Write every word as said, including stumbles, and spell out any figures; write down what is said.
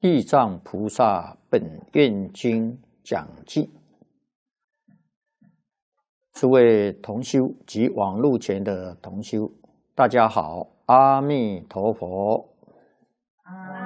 地藏菩萨本愿经讲记，诸位同修及网络前的同修，大家好，阿弥陀佛。 阿